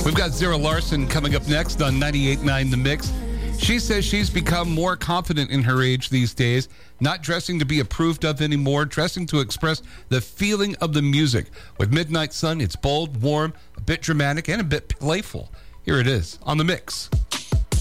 We've got Zara Larson coming up next on 98.9 The Mix. She says she's become more confident in her age these days, not dressing to be approved of anymore, dressing to express the feeling of the music. With Midnight Sun, it's bold, warm, a bit dramatic, and a bit playful. Here it is on The Mix.